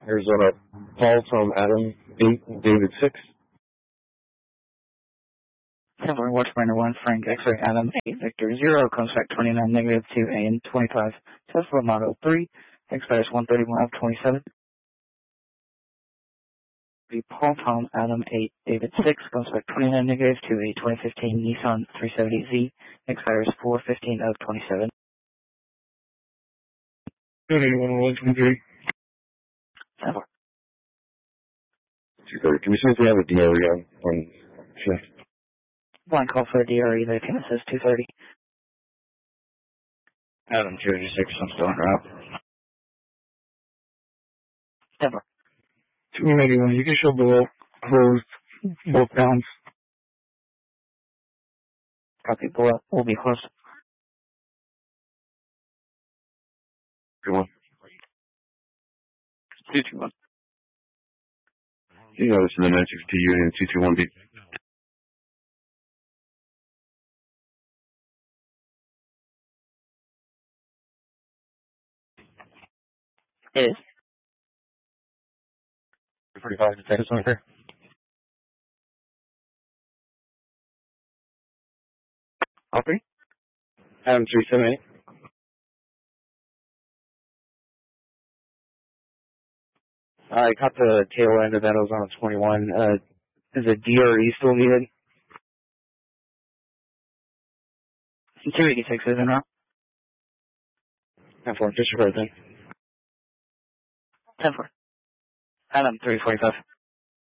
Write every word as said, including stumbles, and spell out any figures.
Arizona, Paul from Adam eight, David six. Silver, Watchfinder one, Frank, X-ray, Adam eight, Victor zero, comes back twenty-nine, negative two, A N twenty-five, Tesla Model three, expires one thirty-one of twenty-seven. Paul, Tom, Adam eight, David six, comes back twenty-nine, negative two, A twenty fifteen Nissan three seventy Z, expires four fifteen of twenty-seven. eighty-one, one twenty-three. Silver. two thirty. Can you see if we have a D R E on, on shift? One call for a D R E, the payment says two thirty. Adam two eighty-six, I'm still en route. Silver. two eighty-one, you can show below, closed, both pounds. Copy, below, will be closed. Good one. two two one. You know this is the nine six two Union two two one B. It is. forty-five to Texas on here. All three? Adam three seven eight. I caught the tail end of that. I was on a twenty-one. Uh, is a D R E still needed? two eighty-six is in route. ten four, disregard then. ten four. Adam three forty-five.